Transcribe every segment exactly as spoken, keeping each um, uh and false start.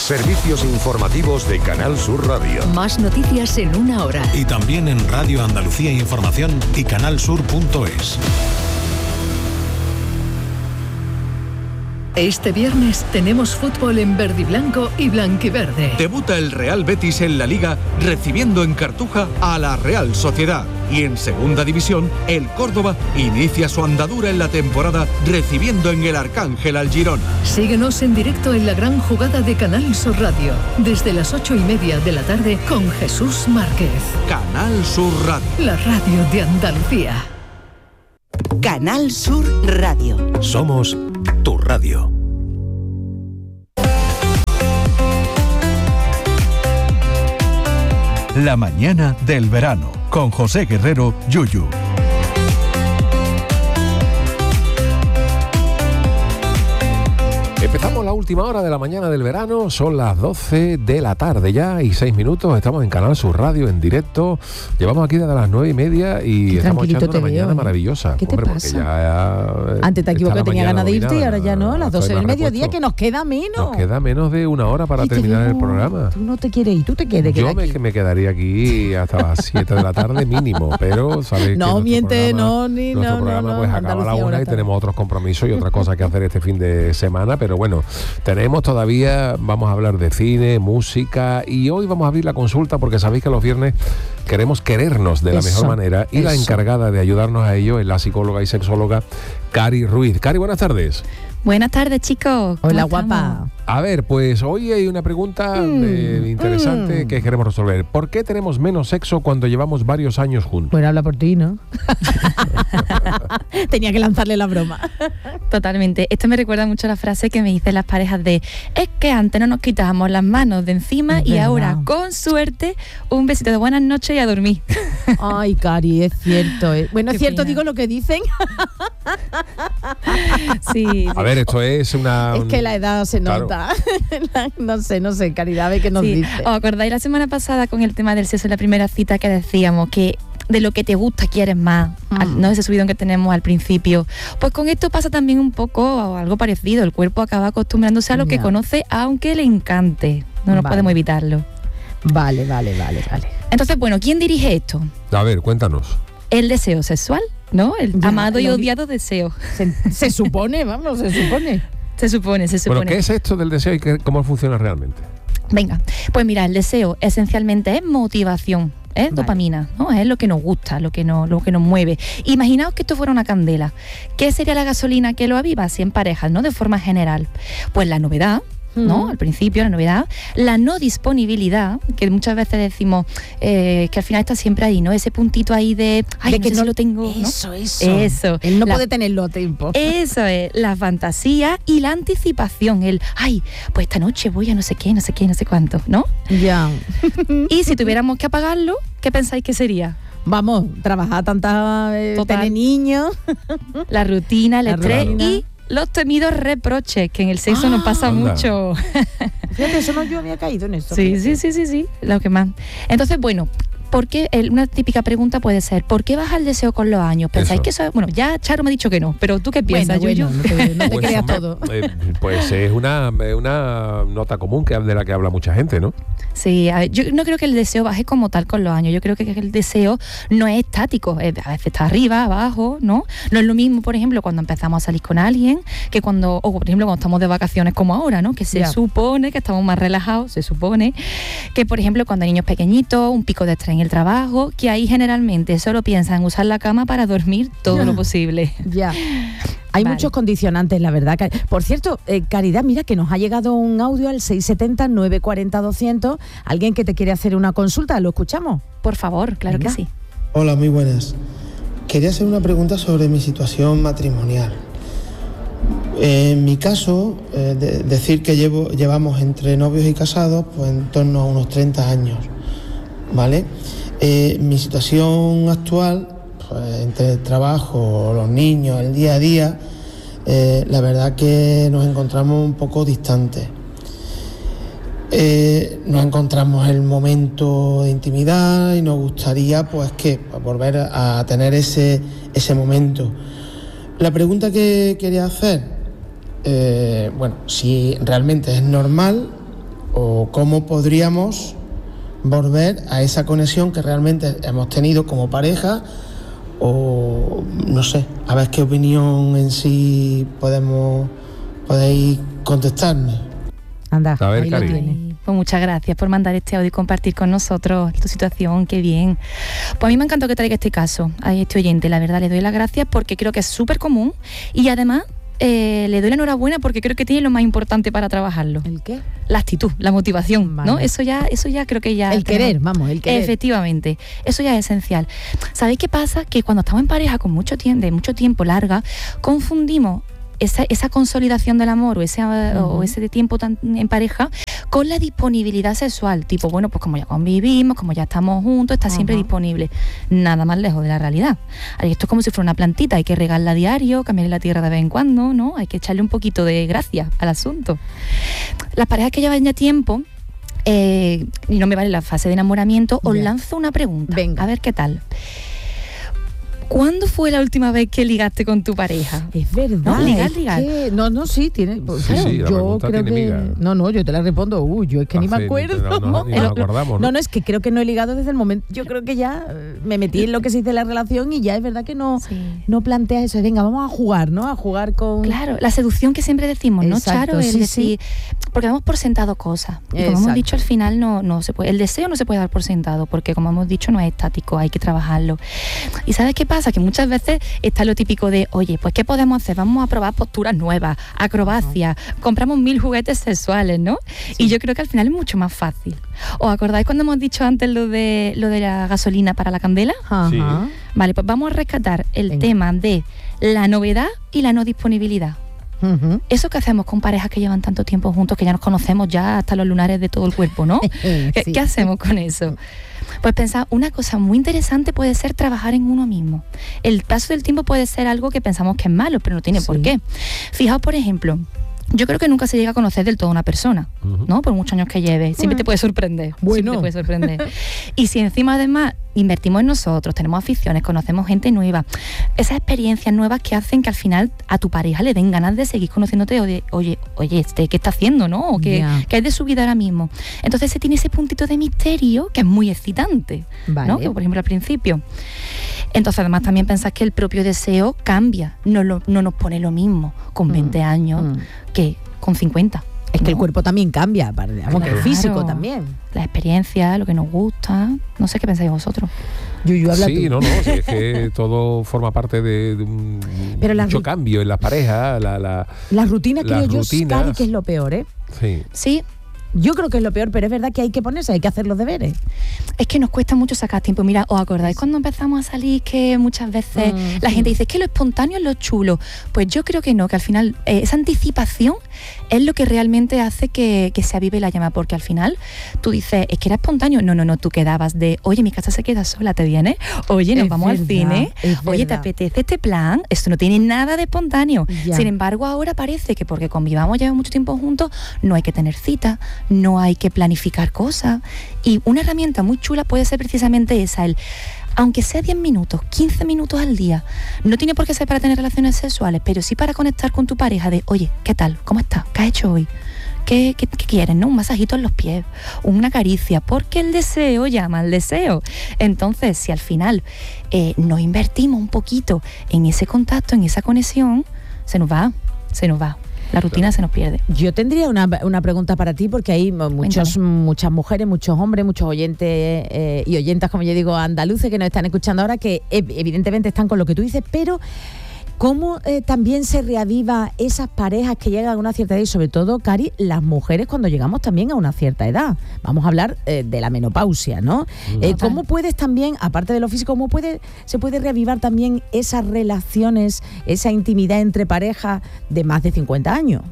Servicios informativos de Canal Sur Radio. Más noticias en una hora. Y también en Radio Andalucía Información y canalsur punto es. Este viernes tenemos fútbol en verde y blanco y blanquiverde. Debuta el Real Betis en la Liga recibiendo en Cartuja a la Real Sociedad. Y en Segunda División, el Córdoba inicia su andadura en la temporada recibiendo en el Arcángel al Girona. Síguenos en directo en la gran jugada de Canal Sur Radio, desde las ocho y media de la tarde con Jesús Márquez. Canal Sur Radio. La radio de Andalucía. Canal Sur Radio. Somos tu radio. La mañana del verano, con José Guerrero, Yuyu. Empezamos la última hora de la mañana del verano, son las doce de la tarde ya y seis minutos, estamos en Canal Sur Radio en directo, llevamos aquí desde las nueve y media y Qué estamos echando una veo, mañana ¿eh? maravillosa. ¿Qué te Hombre, pasa? porque ya, eh, Antes te equivocas, tenía ganas de irte y ahora ya no, a las doce estoy del más mediodía, repuesto. que nos queda menos. Nos queda menos de una hora para Y te terminar digo, el programa. Tú no te quieres ir, tú te quieres Yo quedar me, aquí. que me quedaría aquí hasta las siete de la tarde mínimo, pero sabéis que No, nuestro miente, programa- no, ni nuestro no, programa no, pues no, acaba a la Andalucía una y ahora tenemos otros compromisos y otras cosas que hacer este fin de semana, pero bueno, tenemos todavía, vamos a hablar de cine, música y hoy vamos a abrir la consulta porque sabéis que los viernes queremos querernos de la Eso, mejor manera y la eso. encargada de ayudarnos a ello es la psicóloga y sexóloga Cari Ruiz. Cari, buenas tardes. Buenas tardes, chicos. Hola, ¿Cómo guapa. estamos? A ver, pues hoy hay una pregunta Mm, eh, interesante mm. que queremos resolver. ¿Por qué tenemos menos sexo cuando llevamos varios años juntos? Bueno, habla por ti, ¿no? Tenía que lanzarle la broma. Totalmente. Esto me recuerda mucho a la frase que me dicen las parejas de es que antes no nos quitábamos las manos de encima Es y verdad. ahora, con suerte, un besito de buenas noches y a dormir. Ay, Cari, es cierto. eh. Bueno, es Qué cierto, pena. digo lo que dicen. Sí, sí. A ver, esto es una... Es que la edad se Claro. nota. No sé, no sé, Caridad, a ver qué nos Sí. dice. ¿Os acordáis la semana pasada con el tema del sexo en la primera cita que decíamos que de lo que te gusta quieres más, Mm. al- no ese subidón que tenemos al principio? Pues con esto pasa también un poco algo parecido. El cuerpo acaba acostumbrándose a lo que Ya. conoce, aunque le encante. No nos Vale. podemos evitarlo. Vale, vale, vale, vale. Entonces, bueno, ¿quién dirige esto? A ver, cuéntanos. El deseo sexual, ¿no? El Ya, amado y lo- odiado deseo. Se, se supone, vamos, se supone. Se supone, se supone. Bueno, ¿qué es esto del deseo y qué- cómo funciona realmente? Venga, pues mira, el deseo esencialmente es motivación, es Vale. dopamina, ¿no? Es lo que nos gusta, lo que nos, lo que nos mueve. Imaginaos que esto fuera una candela. ¿Qué sería la gasolina que lo aviva? Si en parejas, ¿no? De forma general. Pues la novedad, ¿no? Mm. Al principio la novedad, la no disponibilidad, que muchas veces decimos eh, que al final está siempre ahí, ¿no? Ese puntito ahí de, ay, De no que sé no- si lo tengo, ¿no? Eso, eso. Eso. Él no La- puede tenerlo a tiempo. Eso es, la fantasía y la anticipación, el, ay, pues esta noche voy a no sé qué, no sé qué, no sé cuánto, ¿no? Ya. Y si tuviéramos que apagarlo, ¿qué pensáis que sería? Vamos, trabajar tanta, eh, Total. tener niños. La rutina, el La estrés rutina. y los temidos reproches, que en el sexo Ah, nos pasa anda. mucho. Fíjate, eso no, yo había caído en eso. Sí, sí, sí, sí, sí, lo que más. Entonces, bueno, ¿por qué? El- Una típica pregunta puede ser, ¿por qué baja el deseo con los años? ¿Pensáis Eso. que eso es? Bueno, ya Charo me ha dicho que no, pero ¿tú qué Bueno, piensas, bueno, Yuyu? no te, no te Pues, creas hombre, todo. eh, pues es una, eh, una nota común que, de la que habla mucha gente, ¿no? Sí, a ver, yo no creo que el deseo baje como tal con los años. Yo creo que el deseo no es estático. eh, A veces está arriba, abajo, ¿no? No es lo mismo, por ejemplo, cuando empezamos a salir con alguien, que cuando, o por ejemplo, cuando estamos de vacaciones como ahora, ¿no? Que se Ya. supone que estamos más relajados, se supone que, por ejemplo, cuando hay niños pequeñitos, un pico de estrés en el trabajo, que ahí generalmente solo piensan en usar la cama para dormir todo lo posible. Ya. Hay Vale. muchos condicionantes, la verdad. Cari- Por cierto, eh, Caridad, mira que nos ha llegado un audio al seis setenta, nueve cuarenta, doscientos. Alguien que te quiere hacer una consulta, ¿lo escuchamos? Por favor, claro Venga. que sí. Hola, muy buenas. Quería hacer una pregunta sobre mi situación matrimonial. En mi caso, eh, de- decir que llevo, llevamos entre novios y casados pues en torno a unos treinta años, ¿vale? Eh, mi situación actual, pues, entre el trabajo, los niños, el día a día, eh, la verdad que nos encontramos un poco distantes. Eh, no encontramos el momento de intimidad y nos gustaría pues que pues, volver a tener ese, ese momento. La pregunta que quería hacer, eh, bueno, si realmente es normal o cómo podríamos volver a esa conexión que realmente hemos tenido como pareja, o no sé, a ver qué opinión en sí podemos podéis contestarme. Anda, a ver, ahí lo Cari. tiene. Pues muchas gracias por mandar este audio y compartir con nosotros tu situación, qué bien. Pues a mí me encantó que traiga este caso a este oyente, la verdad, le doy las gracias porque creo que es súper común y además eh, le doy la enhorabuena porque creo que tiene lo más importante para trabajarlo. ¿El qué? La actitud, la motivación, Vale. ¿no? Eso ya, eso ya creo que ya... El tenemos- querer, vamos, el querer. Efectivamente, eso ya es esencial. ¿Sabéis qué pasa? Que cuando estamos en pareja con mucho tiempo, de mucho tiempo larga, confundimos esa, esa consolidación del amor o ese, uh-huh. o ese de tiempo tan, en pareja con la disponibilidad sexual. Tipo, bueno, pues como ya convivimos, como ya estamos juntos, está uh-huh. siempre disponible. Nada más lejos de la realidad. Esto es como si fuera una plantita, hay que regarla a diario, cambiarle la tierra de vez en cuando, ¿no? Hay que echarle un poquito de gracia al asunto. Las parejas que llevan ya tiempo, eh, y no me vale la fase de enamoramiento, os yeah. lanzo una pregunta. Venga. A ver qué tal. ¿Cuándo fue la última vez que ligaste con tu pareja? Es verdad. No, ligar, es ligar. Que, no, no, sí, tiene. Pues, sí, claro, sí, la yo creo tiene que. miga. No, no, yo te la respondo. Uy, yo es que Hace, ni me acuerdo. No, no, ni nos acordamos. No, ¿no? no, es que creo que no he ligado desde el momento. Yo creo que ya me metí en lo que se dice la relación y ya es verdad que no, sí. no planteas eso. Venga, vamos a jugar, ¿no? A jugar con. Claro, la seducción que siempre decimos, ¿no, Exacto, Charo? sí, Es decir, sí. porque damos por sentado cosas. Y como Exacto. hemos dicho, al final no, no se puede. El deseo no se puede dar por sentado, porque como hemos dicho, no es estático, hay que trabajarlo. ¿Y sabes qué pasa? Que muchas veces está lo típico de, oye, pues ¿qué podemos hacer? Vamos a probar posturas nuevas, acrobacia, uh-huh. compramos mil juguetes sexuales, ¿no? Sí. Y yo creo que al final es mucho más fácil. ¿Os acordáis cuando hemos dicho antes lo de lo de la gasolina para la candela? Sí. Vale, pues vamos a rescatar el Venga. tema de la novedad y la no disponibilidad. Uh-huh. Eso que hacemos con parejas que llevan tanto tiempo juntos, que ya nos conocemos ya hasta los lunares de todo el cuerpo, ¿no? sí. ¿Qué, ¿Qué hacemos con eso? Pues pensad, una cosa muy interesante puede ser trabajar en uno mismo. El paso del tiempo puede ser algo que pensamos que es malo, pero no tiene sí. por qué. Fijaos, por ejemplo, yo creo que nunca se llega a conocer del todo una persona, uh-huh. ¿no? Por muchos años que lleve. Siempre uh-huh. te puede sorprender. Bueno. Siempre te puede sorprender. Y si encima además invertimos en nosotros, tenemos aficiones, conocemos gente nueva, esas experiencias nuevas que hacen que al final a tu pareja le den ganas de seguir conociéndote, oye, oye, oye este, ¿qué está haciendo, no? ¿O qué, yeah. ¿qué es de su vida ahora mismo? Entonces se tiene ese puntito de misterio que es muy excitante, vale. ¿no? Que, por ejemplo, al principio. Entonces, además, también pensás que el propio deseo cambia, no, lo, no nos pone lo mismo con veinte mm, años mm. que con cincuenta. Es ¿no? que el cuerpo también cambia, digamos que el físico también. La experiencia, lo que nos gusta, no sé qué pensáis vosotros. Yuyu, habla sí, tú. no, no, sí, es que todo forma parte de, de un Pero mucho ru- cambio en las parejas. La, la, la rutina, creo yo, rutinas. Cari, que es lo peor, ¿eh? Sí. Sí. Yo creo que es lo peor, pero es verdad que hay que ponerse, hay que hacer los deberes. Es que nos cuesta mucho sacar tiempo. Mira, ¿os acordáis cuando empezamos a salir que muchas veces mm, la sí. gente dice que lo espontáneo es lo chulo? Pues yo creo que no, que al final eh, esa anticipación es lo que realmente hace que, que se avive la llama, porque al final tú dices, es que era espontáneo. No, no, no, tú quedabas de, oye, mi casa se queda sola, ¿te vienes? Oye, nos es vamos verdad, al cine. Oye, ¿te apetece este plan? Esto no tiene nada de espontáneo. Ya. Sin embargo, ahora parece que porque convivamos ya mucho tiempo juntos, no hay que tener cita, no hay que planificar cosas. Y una herramienta muy chula puede ser precisamente esa, el aunque sea diez minutos, quince minutos al día, no tiene por qué ser para tener relaciones sexuales, pero sí para conectar con tu pareja de, oye, ¿qué tal? ¿Cómo estás? ¿Qué has hecho hoy? ¿Qué, qué, qué quieres? ¿No? Un masajito en los pies, una caricia, porque el deseo llama al deseo. Entonces, si al final eh, nos invertimos un poquito en ese contacto, en esa conexión, se nos va, se nos va. La rutina claro. se nos pierde. Yo tendría una, una pregunta para ti, porque hay muchos, muchas mujeres, muchos hombres, muchos oyentes eh, y oyentas, como yo digo, andaluces que nos están escuchando ahora, que evidentemente están con lo que tú dices, pero ¿cómo eh, también se reaviva esas parejas que llegan a una cierta edad? Y sobre todo, Cari, las mujeres cuando llegamos también a una cierta edad. Vamos a hablar eh, de la menopausia, ¿no? Eh, ¿Cómo puedes también, aparte de lo físico, cómo puede, se puede reavivar también esas relaciones, esa intimidad entre parejas de más de cincuenta años?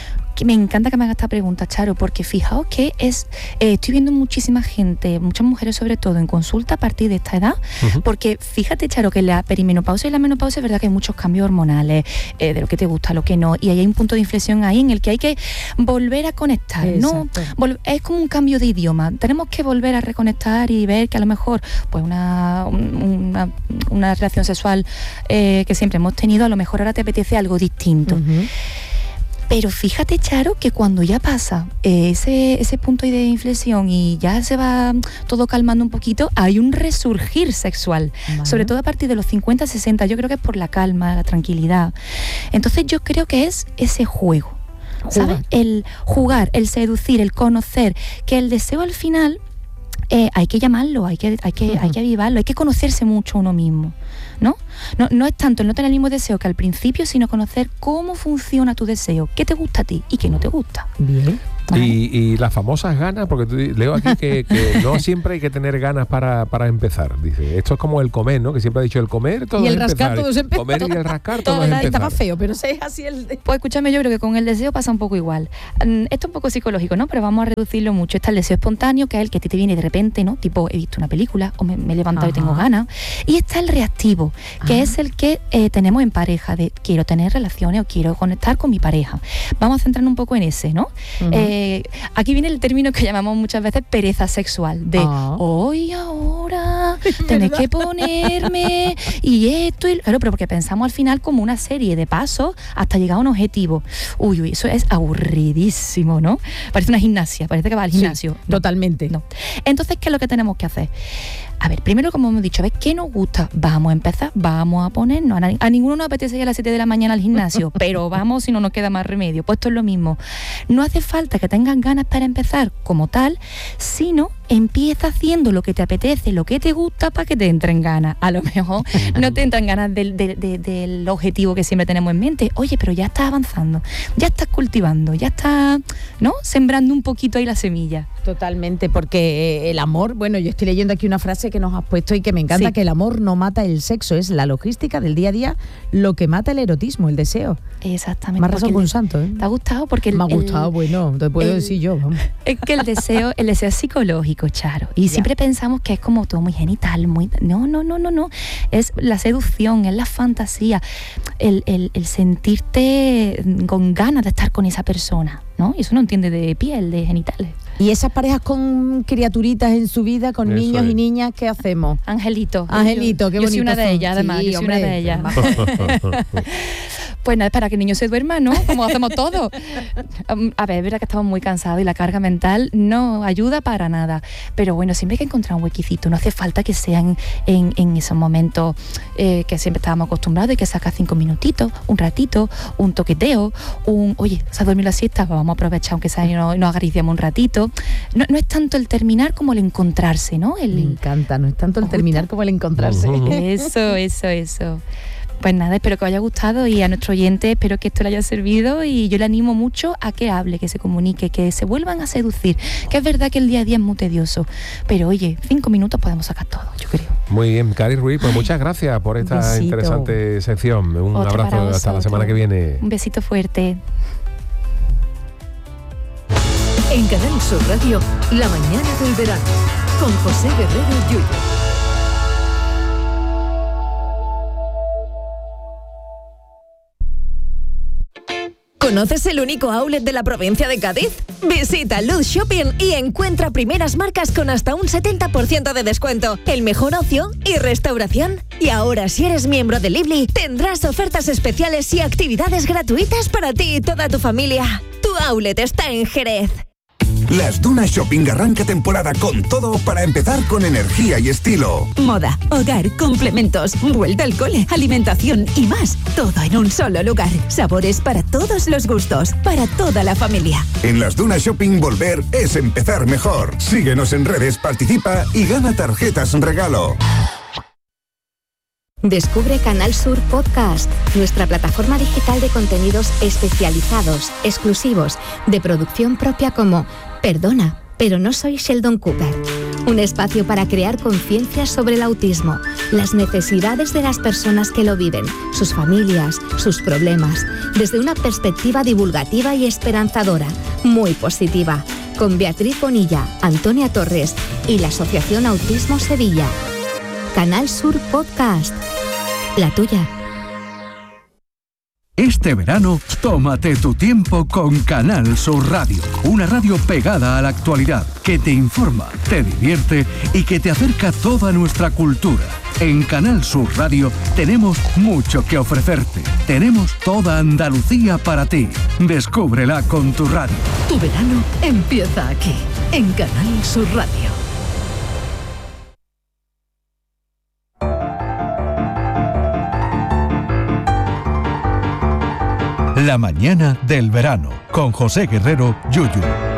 Me encanta que me hagas esta pregunta, Charo, porque fijaos que es eh, estoy viendo muchísima gente, muchas mujeres sobre todo en consulta a partir de esta edad, uh-huh. porque fíjate, Charo, que la perimenopausia y la menopausia es verdad que hay muchos cambios hormonales, eh, de lo que te gusta, lo que no, y ahí hay un punto de inflexión ahí en el que hay que volver a conectar, ¿no? Vol- es como un cambio de idioma, tenemos que volver a reconectar y ver que a lo mejor pues una, una, una relación sexual eh, que siempre hemos tenido, a lo mejor ahora te apetece algo distinto. Uh-huh. Pero fíjate, Charo, que cuando ya pasa eh, ese, ese punto de inflexión y ya se va todo calmando un poquito, hay un resurgir sexual, vale. Sobre todo a partir de los cincuenta, sesenta, yo creo que es por la calma, la tranquilidad. Entonces yo creo que es ese juego, ¿sabes? Jugar. El jugar, el seducir, el conocer, que el deseo al final eh, hay que llamarlo, hay que, hay que, uh-huh. hay que avivarlo, hay que conocerse mucho uno mismo, ¿no? No, no es tanto el no tener el mismo deseo que al principio, sino conocer cómo funciona tu deseo, qué te gusta a ti y qué no te gusta. Bien. ¿Vale? Y, y las famosas ganas, porque tú, leo aquí que, que no siempre hay que tener ganas para, para empezar. Dice, esto es como el comer, ¿no? Que siempre ha dicho el comer, todo y el es rascar, empezar. todo es empezar. Comer y el rascar, todo, todo es empezar. Está más feo, pero es así el... Pues escúchame, yo creo que con el deseo pasa un poco igual. Esto es un poco psicológico, ¿no? Pero vamos a reducirlo mucho. Está el deseo espontáneo, que es el que a ti te viene de repente, ¿no? Tipo, he visto una película o me, me he levantado Ajá. y tengo ganas. Y está el reactivo, que Ajá. es el que eh, tenemos en pareja, de quiero tener relaciones o quiero conectar con mi pareja. Vamos a centrarnos un poco en ese, ¿no? Uh-huh. Eh, aquí viene el término que llamamos muchas veces pereza sexual, de ah. hoy ahora tenés que ponerme y esto y claro, pero porque pensamos al final como una serie de pasos hasta llegar a un objetivo. Uy, uy, eso es aburridísimo, ¿no? Parece una gimnasia, parece que va al gimnasio. Sí, no, totalmente. No. Entonces, ¿qué es lo que tenemos que hacer? A ver, primero, como hemos dicho, a ver, ¿qué nos gusta? Vamos a empezar, vamos a ponernos. A, a ninguno nos apetece ir a las siete de la mañana al gimnasio, pero vamos si no nos queda más remedio. Pues esto es lo mismo. No hace falta que tengan ganas para empezar como tal, sino empieza haciendo lo que te apetece, lo que te gusta para que te entren ganas. A lo mejor no te entran ganas del, de, de, del objetivo que siempre tenemos en mente. Oye, pero ya estás avanzando, ya estás cultivando, ya estás, ¿no? Sembrando un poquito ahí la semilla. Totalmente, porque el amor, bueno, yo estoy leyendo aquí una frase que nos has puesto y que me encanta, sí. que el amor no mata el sexo, es la logística del día a día lo que mata el erotismo, el deseo. Exactamente. Más razón que un santo, ¿eh? ¿Te ha gustado? Porque el, me ha gustado, el, bueno, te puedo el, decir yo, vamos. Es que el deseo, el deseo es psicológico, Charo, y ya. siempre pensamos que es como todo muy genital, muy... No, no, no, no, no, es la seducción, es la fantasía, el, el, el sentirte con ganas de estar con esa persona, ¿no? Y eso no entiende de piel, de genitales. Y esas parejas con criaturitas en su vida, con Eso niños es. y niñas, ¿qué hacemos? Angelito. Angelito, qué bonito. Yo soy una de ellas, además, sí, yo soy hombre, una de ellas. Pues nada, es para que el niño se duerma, ¿no? Como hacemos todos. A ver, es verdad que estamos muy cansados y la carga mental no ayuda para nada. Pero bueno, siempre hay que encontrar un huequicito. No hace falta que sean en, en esos momentos eh, que siempre estábamos acostumbrados y que sacas cinco minutitos, un ratito, un toqueteo, un, oye, se ha dormido la siesta, pues vamos a aprovechar aunque sea y nos, nos acariciamos un ratito. No, no es tanto el terminar como el encontrarse, ¿no? El, Me encanta, no es tanto el terminar como el encontrarse. Eso, eso, eso. Pues nada, espero que os haya gustado y a nuestro oyente espero que esto le haya servido y yo le animo mucho a que hable, que se comunique, que se vuelvan a seducir, que es verdad que el día a día es muy tedioso, pero oye, cinco minutos podemos sacar todo, yo creo. Muy bien, Cari Ruiz, pues muchas gracias por esta besito. interesante sección. Un Otra abrazo hasta la semana que viene. Un besito fuerte. En Canal Sur Radio, La Mañana del Verano, con José Guerrero Yuyo. ¿Conoces el único outlet de la provincia de Cádiz? Visita Luz Shopping y encuentra primeras marcas con hasta un setenta por ciento de descuento, el mejor ocio y restauración. Y ahora, si eres miembro de Lively, tendrás ofertas especiales y actividades gratuitas para ti y toda tu familia. Tu outlet está en Jerez. Las Dunas Shopping arranca temporada con todo para empezar con energía y estilo. Moda, hogar, complementos, vuelta al cole, alimentación y más. Todo en un solo lugar. Sabores para todos los gustos, para toda la familia. En las Dunas Shopping volver es empezar mejor. Síguenos en redes, participa y gana tarjetas regalo. Descubre Canal Sur Podcast, nuestra plataforma digital de contenidos especializados, exclusivos, de producción propia como Perdona, pero no soy Sheldon Cooper. Un espacio para crear conciencia sobre el autismo, las necesidades de las personas que lo viven, sus familias, sus problemas, desde una perspectiva divulgativa y esperanzadora, muy positiva, con Beatriz Bonilla, Antonia Torres y la Asociación Autismo Sevilla. Canal Sur Podcast, la tuya. Este verano, tómate tu tiempo con Canal Sur Radio. Una radio pegada a la actualidad, que te informa, te divierte y que te acerca toda nuestra cultura. En Canal Sur Radio tenemos mucho que ofrecerte. Tenemos toda Andalucía para ti. Descúbrela con tu radio. Tu verano empieza aquí, en Canal Sur Radio. La mañana del verano, con José Guerrero, Yuyu.